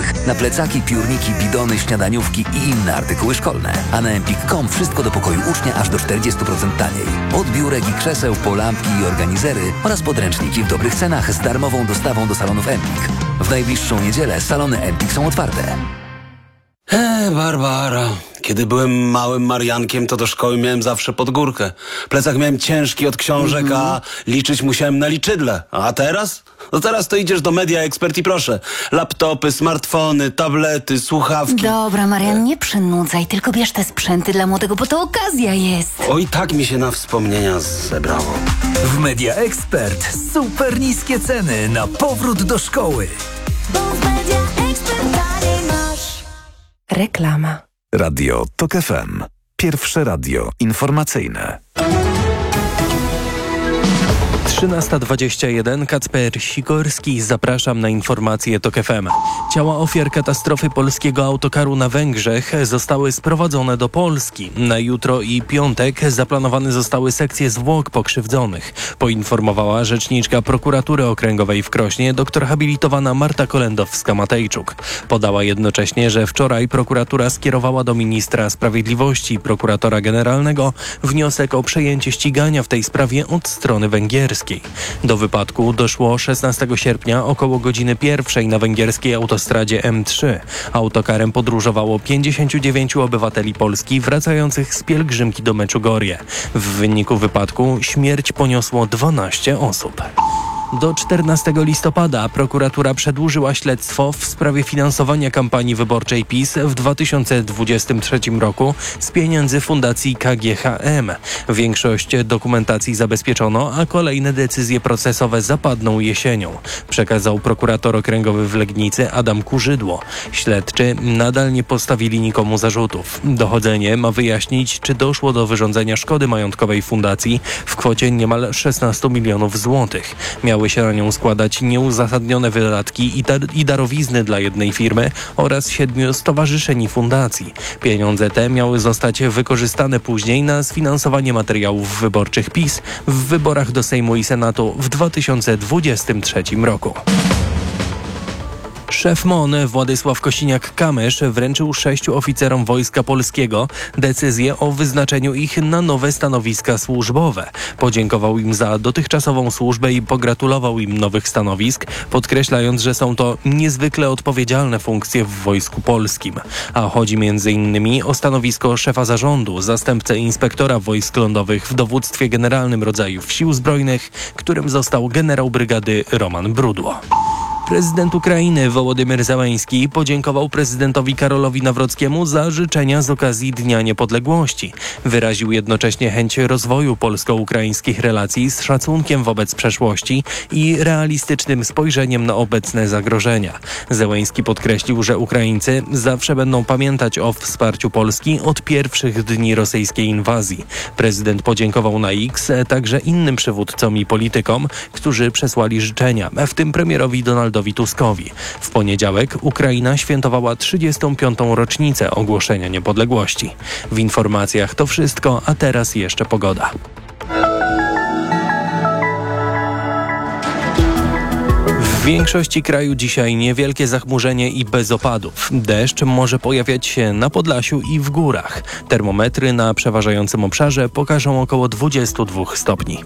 cenach. Na plecaki, piórniki, bidony, śniadaniówki i inne artykuły szkolne. A na empik.com wszystko do pokoju ucznia aż do 40% taniej. Od biurek i krzeseł po lampki i organizery oraz podręczniki w dobrych cenach z darmową dostawą do salonów Empik. W najbliższą niedzielę salony Empik są otwarte. Barbara. Kiedy byłem małym Mariankiem, to do szkoły miałem zawsze pod górkę. Plecak miałem ciężki od książek, a liczyć musiałem na liczydle. A teraz? No teraz to idziesz do Media Expert i proszę. Laptopy, smartfony, tablety, słuchawki. Dobra, Marian, nie przynudzaj, tylko bierz te sprzęty dla młodego, bo to okazja jest. Oj, tak mi się na wspomnienia zebrało. W Media Expert super niskie ceny na powrót do szkoły. Reklama. Radio TOK FM. Pierwsze radio informacyjne. 13:21. Kacper Sikorski. Zapraszam na informacje TOK FM. Ciała ofiar katastrofy polskiego autokaru na Węgrzech zostały sprowadzone do Polski. Na jutro i piątek zaplanowane zostały sekcje zwłok pokrzywdzonych, poinformowała rzeczniczka prokuratury okręgowej w Krośnie dr habilitowana Marta Kolendowska-Matejczuk. Podała jednocześnie, że wczoraj prokuratura skierowała do ministra sprawiedliwości i prokuratora generalnego wniosek o przejęcie ścigania w tej sprawie od strony węgierskiej. Do wypadku doszło 16 sierpnia około godziny 1 na węgierskiej autostradzie M3. Autokarem podróżowało 59 obywateli Polski wracających z pielgrzymki do Meczugorje. W wyniku wypadku śmierć poniosło 12 osób. Do 14 listopada prokuratura przedłużyła śledztwo w sprawie finansowania kampanii wyborczej PiS w 2023 roku z pieniędzy Fundacji KGHM. Większość dokumentacji zabezpieczono, a kolejne decyzje procesowe zapadną jesienią, przekazał prokurator okręgowy w Legnicy Adam Kurzydło. Śledczy nadal nie postawili nikomu zarzutów. Dochodzenie ma wyjaśnić, czy doszło do wyrządzenia szkody majątkowej fundacji w kwocie niemal 16 milionów złotych. Miały się na nią składać nieuzasadnione wydatki i darowizny dla jednej firmy oraz 7 stowarzyszeń i fundacji. Pieniądze te miały zostać wykorzystane później na sfinansowanie materiałów wyborczych PiS w wyborach do Sejmu i Senatu w 2023 roku. Szef MON Władysław Kosiniak-Kamysz wręczył 6 oficerom Wojska Polskiego decyzję o wyznaczeniu ich na nowe stanowiska służbowe. Podziękował im za dotychczasową służbę i pogratulował im nowych stanowisk, podkreślając, że są to niezwykle odpowiedzialne funkcje w Wojsku Polskim. A chodzi m.in. o stanowisko szefa zarządu, zastępcę inspektora wojsk lądowych w dowództwie generalnym rodzajów Sił Zbrojnych, którym został generał brygady Roman Brudło. Prezydent Ukrainy Wołodymyr Zełenski podziękował prezydentowi Karolowi Nawrockiemu za życzenia z okazji Dnia Niepodległości. Wyraził jednocześnie chęć rozwoju polsko-ukraińskich relacji z szacunkiem wobec przeszłości i realistycznym spojrzeniem na obecne zagrożenia. Zełenski podkreślił, że Ukraińcy zawsze będą pamiętać o wsparciu Polski od pierwszych dni rosyjskiej inwazji. Prezydent podziękował na X także innym przywódcom i politykom, którzy przesłali życzenia, w tym premierowi Donaldowi Tuskowi. W poniedziałek Ukraina świętowała 35. rocznicę ogłoszenia niepodległości. W informacjach to wszystko, a teraz jeszcze pogoda. W większości kraju dzisiaj niewielkie zachmurzenie i bez opadów. Deszcz może pojawiać się na Podlasiu i w górach. Termometry na przeważającym obszarze pokażą około 22 stopni.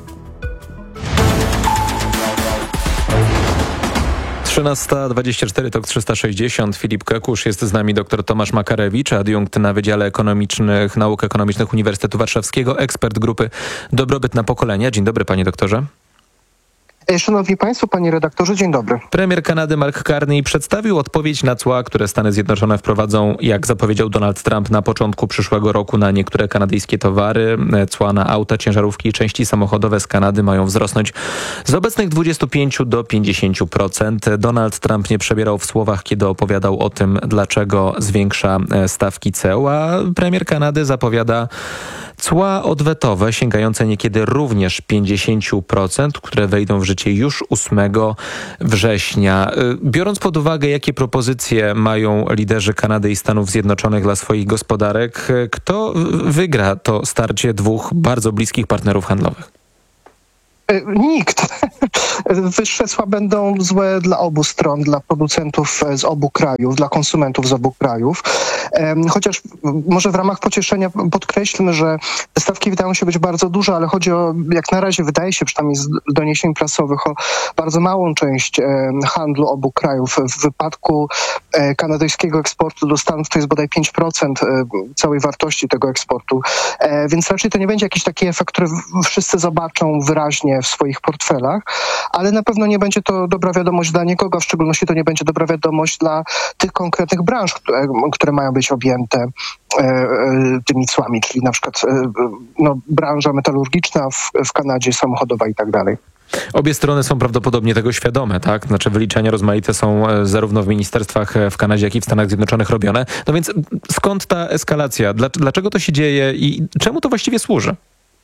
13:24, TOK 360. Filip Kekusz, jest z nami dr Tomasz Makarewicz, adiunkt na Wydziale Nauk Ekonomicznych Uniwersytetu Warszawskiego, ekspert grupy Dobrobyt na pokolenia. Dzień dobry, panie doktorze. Szanowni Państwo, panie redaktorze, dzień dobry. Premier Kanady Mark Carney przedstawił odpowiedź na cła, które Stany Zjednoczone wprowadzą, jak zapowiedział Donald Trump, na początku przyszłego roku na niektóre kanadyjskie towary. Cła na auta, ciężarówki i części samochodowe z Kanady mają wzrosnąć z obecnych 25 do 50%. Donald Trump nie przebierał w słowach, kiedy opowiadał o tym, dlaczego zwiększa stawki ceł, a premier Kanady zapowiada cła odwetowe sięgające niekiedy również 50%, które wejdą w życie już 8 września. Biorąc pod uwagę, jakie propozycje mają liderzy Kanady i Stanów Zjednoczonych dla swoich gospodarek, kto wygra to starcie dwóch bardzo bliskich partnerów handlowych? Nikt. Wyższe cła będą złe dla obu stron, dla producentów z obu krajów, dla konsumentów z obu krajów. Chociaż może w ramach pocieszenia podkreślmy, że te stawki wydają się być bardzo duże, ale chodzi o, jak na razie wydaje się, przynajmniej z doniesień prasowych, o bardzo małą część handlu obu krajów. W wypadku kanadyjskiego eksportu do Stanów to jest bodaj 5% całej wartości tego eksportu. Więc raczej to nie będzie jakiś taki efekt, który wszyscy zobaczą wyraźnie w swoich portfelach, ale na pewno nie będzie to dobra wiadomość dla nikogo, w szczególności to nie będzie dobra wiadomość dla tych konkretnych branż, które mają być objęte tymi cłami, czyli na przykład branża metalurgiczna w Kanadzie, samochodowa i tak dalej. Obie strony są prawdopodobnie tego świadome, tak? Znaczy wyliczenia rozmaite są zarówno w ministerstwach w Kanadzie, jak i w Stanach Zjednoczonych robione. No więc skąd ta eskalacja? Dlaczego to się dzieje i czemu to właściwie służy?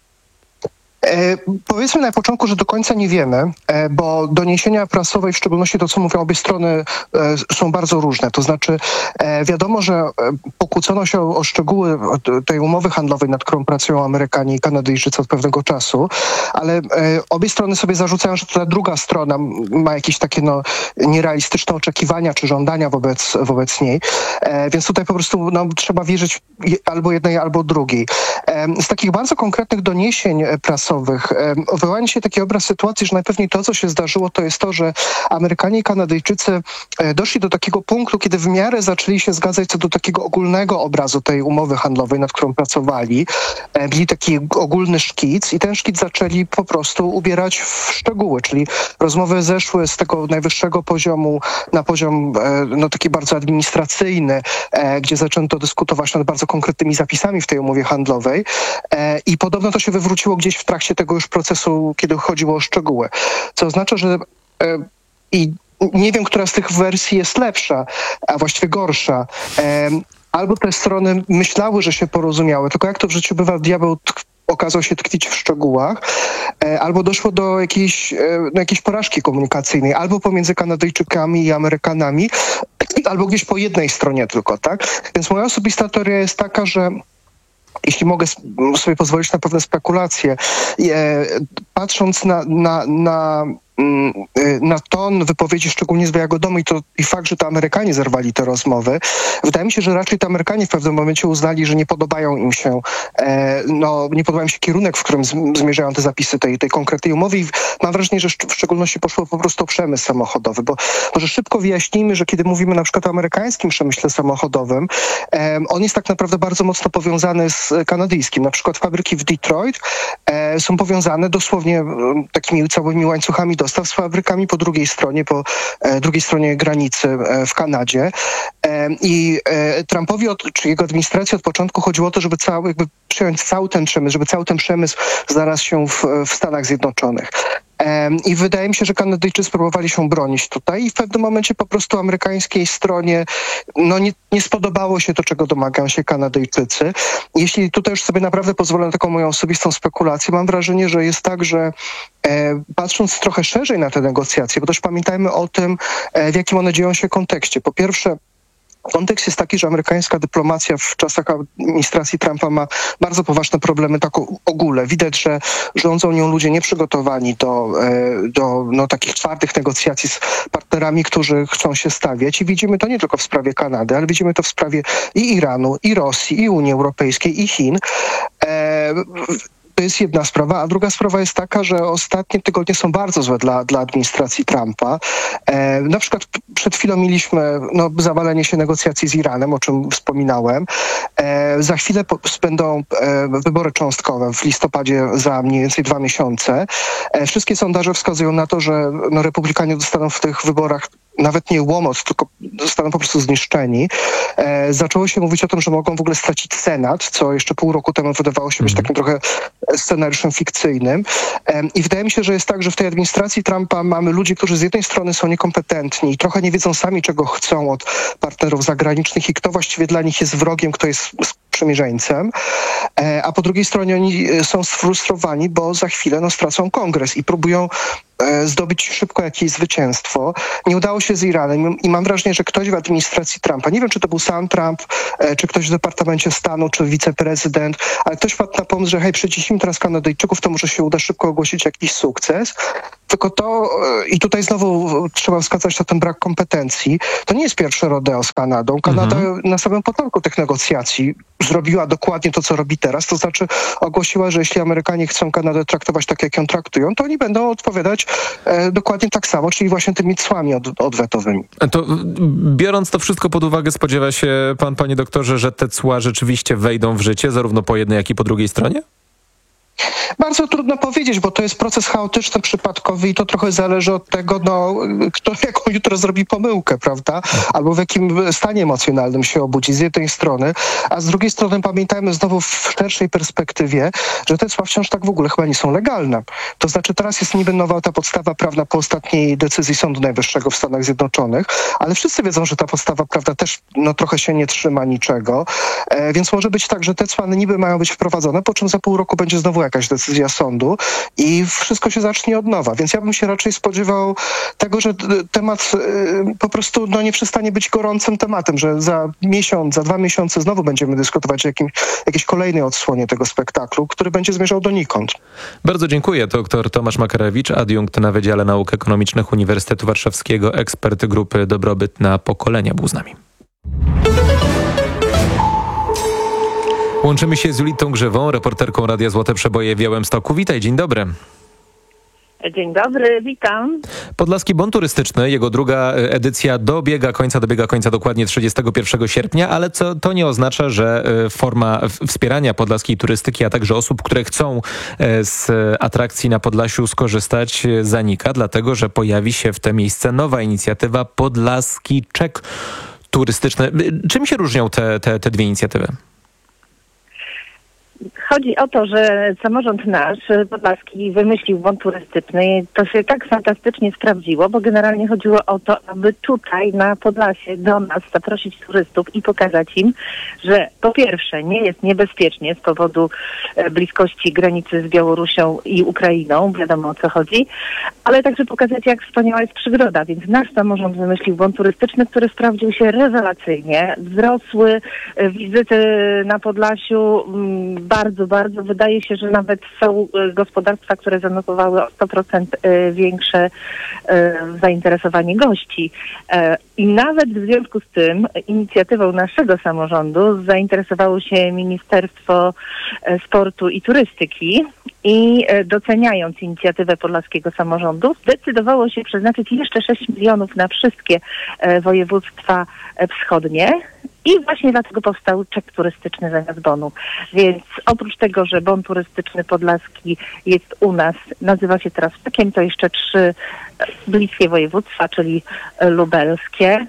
Powiedzmy na początku, że do końca nie wiemy, bo doniesienia prasowe, w szczególności to, co mówią obie strony, są bardzo różne. To znaczy wiadomo, że pokłócono się o szczegóły tej umowy handlowej, nad którą pracują Amerykanie i Kanadyjczycy od pewnego czasu, ale obie strony sobie zarzucają, że ta druga strona ma jakieś takie nierealistyczne oczekiwania czy żądania wobec niej, więc tutaj po prostu trzeba wierzyć albo jednej, albo drugiej. Z takich bardzo konkretnych doniesień prasowych wyłania się taki obraz sytuacji, że najpewniej to, co się zdarzyło, to jest to, że Amerykanie i Kanadyjczycy doszli do takiego punktu, kiedy w miarę zaczęli się zgadzać co do takiego ogólnego obrazu tej umowy handlowej, nad którą pracowali. Mieli taki ogólny szkic i ten szkic zaczęli po prostu ubierać w szczegóły, czyli rozmowy zeszły z tego najwyższego poziomu na poziom taki bardzo administracyjny, gdzie zaczęto dyskutować nad bardzo konkretnymi zapisami w tej umowie handlowej i podobno to się wywróciło gdzieś w trakcie tego już procesu, kiedy chodziło o szczegóły. Co oznacza, że i nie wiem, która z tych wersji jest lepsza, a właściwie gorsza. Albo te strony myślały, że się porozumiały, tylko jak to w życiu bywa, diabeł okazał się tkwić w szczegółach, albo doszło do jakiejś porażki komunikacyjnej, albo pomiędzy Kanadyjczykami i Amerykanami, albo gdzieś po jednej stronie tylko, tak? Więc moja osobista teoria jest taka, że jeśli mogę sobie pozwolić na pewne spekulacje, patrząc na ton wypowiedzi, szczególnie z Białego Domu i fakt, że to Amerykanie zerwali te rozmowy, wydaje mi się, że raczej to Amerykanie w pewnym momencie uznali, że nie podoba im się kierunek, w którym zmierzają te zapisy tej konkretnej umowy i mam wrażenie, że w szczególności poszło po prostu o przemysł samochodowy, bo może szybko wyjaśnijmy, że kiedy mówimy na przykład o amerykańskim przemyśle samochodowym, on jest tak naprawdę bardzo mocno powiązany z kanadyjskim. Na przykład fabryki w Detroit są powiązane dosłownie takimi całymi łańcuchami dostaw z fabrykami po drugiej stronie granicy w Kanadzie. I Trumpowi czy jego administracji od początku chodziło o to, żeby przejąć cały ten przemysł, żeby cały ten przemysł znalazł się w Stanach Zjednoczonych. I wydaje mi się, że Kanadyjczycy próbowali się bronić tutaj i w pewnym momencie po prostu amerykańskiej stronie nie spodobało się to, czego domagają się Kanadyjczycy. Jeśli tutaj już sobie naprawdę pozwolę na taką moją osobistą spekulację, mam wrażenie, że jest tak, że patrząc trochę szerzej na te negocjacje, bo też pamiętajmy o tym, w jakim one dzieją się kontekście. Po pierwsze, kontekst jest taki, że amerykańska dyplomacja w czasach administracji Trumpa ma bardzo poważne problemy tak ogólnie. Widać, że rządzą nią ludzie nieprzygotowani do takich twardych negocjacji z partnerami, którzy chcą się stawiać. I widzimy to nie tylko w sprawie Kanady, ale widzimy to w sprawie i Iranu, i Rosji, i Unii Europejskiej, i Chin. To jest jedna sprawa, a druga sprawa jest taka, że ostatnie tygodnie są bardzo złe dla administracji Trumpa. Na przykład przed chwilą mieliśmy zawalenie się negocjacji z Iranem, o czym wspominałem. Za chwilę będą wybory cząstkowe w listopadzie za mniej więcej 2 miesiące. Wszystkie sondaże wskazują na to, że republikanie dostaną w tych wyborach nawet nie łomot, tylko zostaną po prostu zniszczeni. Zaczęło się mówić o tym, że mogą w ogóle stracić Senat, co jeszcze pół roku temu wydawało się być takim trochę scenariuszem fikcyjnym. I wydaje mi się, że jest tak, że w tej administracji Trumpa mamy ludzi, którzy z jednej strony są niekompetentni i trochę nie wiedzą sami, czego chcą od partnerów zagranicznych i kto właściwie dla nich jest wrogiem, kto jest sprzymierzeńcem, a po drugiej stronie oni są sfrustrowani, bo za chwilę stracą kongres i próbują zdobyć szybko jakieś zwycięstwo. Nie udało się z Iranem i mam wrażenie, że ktoś w administracji Trumpa, nie wiem, czy to był sam Trump, czy ktoś w Departamencie Stanu, czy wiceprezydent, ale ktoś wpadł na pomysł, że hej, przyciśnijmy teraz Kanadyjczyków, to może się uda szybko ogłosić jakiś sukces. Tylko to, i tutaj znowu trzeba wskazać na ten brak kompetencji, to nie jest pierwsze rodeo z Kanadą. Kanada na samym początku tych negocjacji zrobiła dokładnie to, co robi teraz, to znaczy ogłosiła, że jeśli Amerykanie chcą Kanadę traktować tak, jak ją traktują, to oni będą odpowiadać dokładnie tak samo, czyli właśnie tymi cłami odwetowymi. To biorąc to wszystko pod uwagę, spodziewa się pan, panie doktorze, że te cła rzeczywiście wejdą w życie, zarówno po jednej, jak i po drugiej stronie? Bardzo trudno powiedzieć, bo to jest proces chaotyczny, przypadkowy i to trochę zależy od tego, kto jaką jutro zrobi pomyłkę, prawda? Albo w jakim stanie emocjonalnym się obudzi z jednej strony, a z drugiej strony pamiętajmy znowu w szerszej perspektywie, że te cła wciąż tak w ogóle chyba nie są legalne. To znaczy teraz jest niby nowa ta podstawa prawna po ostatniej decyzji Sądu Najwyższego w Stanach Zjednoczonych, ale wszyscy wiedzą, że ta podstawa prawna też trochę się nie trzyma niczego, więc może być tak, że te cła niby mają być wprowadzone, po czym za pół roku będzie znowu jakaś decyzja sądu i wszystko się zacznie od nowa. Więc ja bym się raczej spodziewał tego, że temat po prostu nie przestanie być gorącym tematem, że za miesiąc, za 2 miesiące znowu będziemy dyskutować o jakiejś kolejnej odsłonie tego spektaklu, który będzie zmierzał donikąd. Bardzo dziękuję. Dr Tomasz Makarewicz, adiunkt na Wydziale Nauk Ekonomicznych Uniwersytetu Warszawskiego, ekspert grupy Dobrobyt na pokolenia, był z nami. Łączymy się z Julitą Grzywą, reporterką Radia Złote Przeboje w Białymstoku. Witaj, dzień dobry. Dzień dobry, witam. Podlaski Bon Turystyczny, jego druga edycja dobiega końca dokładnie 31 sierpnia, ale to nie oznacza, że forma wspierania podlaskiej turystyki, a także osób, które chcą z atrakcji na Podlasiu skorzystać, zanika, dlatego że pojawi się w te miejsce nowa inicjatywa Podlaski Czek Turystyczny. Czym się różnią te dwie inicjatywy? Chodzi o to, że samorząd nasz, podlaski, wymyślił bon turystyczny. To się tak fantastycznie sprawdziło, bo generalnie chodziło o to, aby tutaj na Podlasie do nas zaprosić turystów i pokazać im, że po pierwsze nie jest niebezpiecznie z powodu bliskości granicy z Białorusią i Ukrainą, wiadomo o co chodzi, ale także pokazać, jak wspaniała jest przyroda. Więc nasz samorząd wymyślił bon turystyczny, który sprawdził się rewelacyjnie. Wzrosły wizyty na Podlasiu bardzo. Wydaje się, że nawet są gospodarstwa, które zanotowały o 100% większe zainteresowanie gości. I nawet w związku z tym inicjatywą naszego samorządu zainteresowało się Ministerstwo Sportu i Turystyki i doceniając inicjatywę podlaskiego samorządu zdecydowało się przeznaczyć jeszcze 6 milionów na wszystkie województwa wschodnie. I właśnie dlatego powstał czek turystyczny zamiast bonu. Więc oprócz tego, że bon turystyczny podlaski jest u nas, nazywa się teraz czekiem, to jeszcze 3 bliskie województwa, czyli lubelskie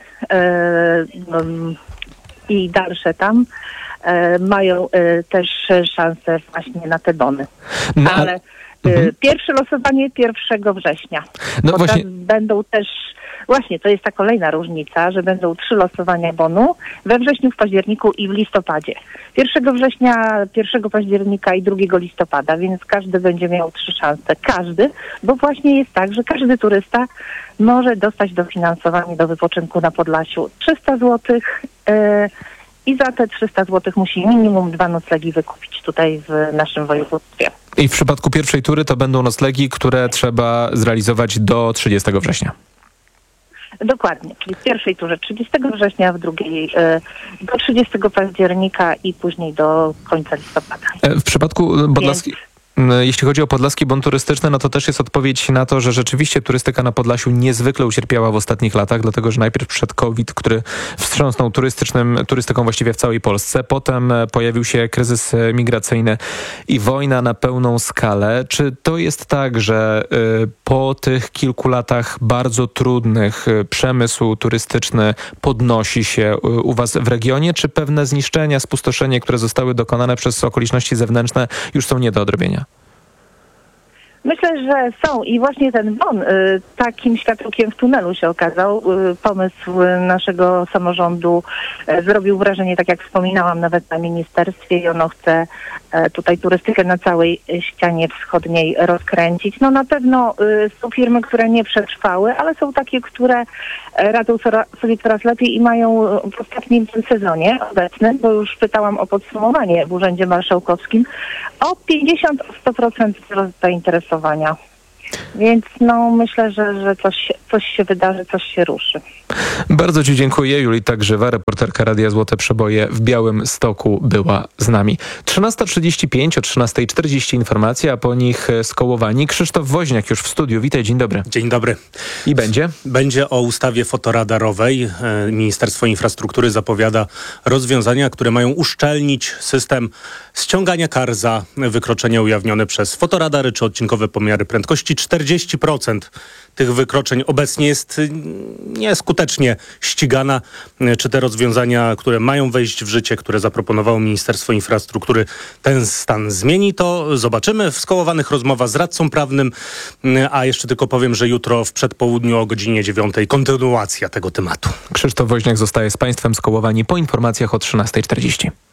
i dalsze tam mają też szansę właśnie na te bony. Ale pierwsze losowanie 1 września. No właśnie. Będą też... Właśnie, to jest ta kolejna różnica, że będą 3 losowania bonu we wrześniu, w październiku i w listopadzie. 1 września, 1 października i 2 listopada, więc każdy będzie miał 3 szanse. Każdy, bo właśnie jest tak, że każdy turysta może dostać dofinansowanie do wypoczynku na Podlasiu 300 zł i za te 300 zł musi minimum 2 noclegi wykupić tutaj w naszym województwie. I w przypadku pierwszej tury to będą noclegi, które trzeba zrealizować do 30 września. Dokładnie, czyli w pierwszej turze 30 września, w drugiej do 30 października i później do końca listopada. W przypadku Podlaski... Jeśli chodzi o Podlaski Bon Turystyczny, no to też jest odpowiedź na to, że rzeczywiście turystyka na Podlasiu niezwykle ucierpiała w ostatnich latach, dlatego że najpierw przyszedł COVID, który wstrząsnął turystyką właściwie w całej Polsce. Potem pojawił się kryzys migracyjny i wojna na pełną skalę. Czy to jest tak, że po tych kilku latach bardzo trudnych przemysł turystyczny podnosi się u was w regionie, czy pewne zniszczenia, spustoszenie, które zostały dokonane przez okoliczności zewnętrzne już są nie do odrobienia? Myślę, że są i właśnie ten bon takim światełkiem w tunelu się okazał. Pomysł naszego samorządu zrobił wrażenie, tak jak wspominałam, nawet na ministerstwie i ono chce tutaj turystykę na całej ścianie wschodniej rozkręcić. No na pewno są firmy, które nie przetrwały, ale są takie, które radzą sobie coraz lepiej i mają w ostatnim sezonie obecnym, bo już pytałam o podsumowanie w Urzędzie Marszałkowskim, o 50-100% wzrost zainteresowania. Więc no myślę, że coś się wydarzy, coś się ruszy. Bardzo Ci dziękuję. Julita Grzywa, reporterka Radia Złote Przeboje w Białymstoku była z nami. 13:35, o 13:40 informacja, a po nich Skołowani. Krzysztof Woźniak już w studiu. Witaj, dzień dobry. Dzień dobry. I będzie? Będzie o ustawie fotoradarowej. Ministerstwo Infrastruktury zapowiada rozwiązania, które mają uszczelnić system ściągania kar za wykroczenia ujawnione przez fotoradary czy odcinkowe pomiary prędkości. 40% tych wykroczeń obecnie jest nieskutecznie ścigana. Czy te rozwiązania, które mają wejść w życie, które zaproponowało Ministerstwo Infrastruktury, ten stan zmieni, to zobaczymy. W Skołowanych rozmowa z radcą prawnym, a jeszcze tylko powiem, że jutro w przedpołudniu o godzinie 9 kontynuacja tego tematu. Krzysztof Woźniak zostaje z Państwem. Skołowani po informacjach o 13:40.